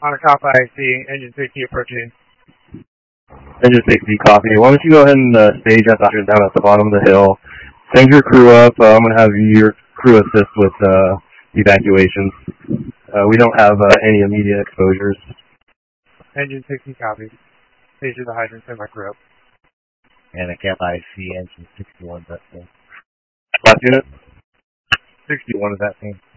On a cop IC, engine 60 approaching. Engine 60, copy. Why don't you go ahead and stage that doctor down at the bottom of the hill. Send your crew up. I'm going to have your crew assist with evacuations. We don't have any immediate exposures. Engine 60, copy. Stage of the hydrant, send my crew up. And a cap IC, engine 61, that's it. Last unit? 61 is that team.